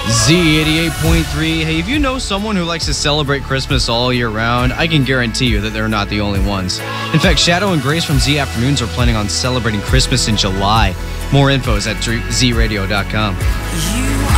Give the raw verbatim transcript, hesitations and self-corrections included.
Z eighty-eight point three. Hey, if you know someone who likes to celebrate Christmas all year round, I can guarantee you that they're not the only ones. In fact, Shadow and Grace from Z Afternoons are planning on celebrating Christmas in July. More info is at z radio dot com. You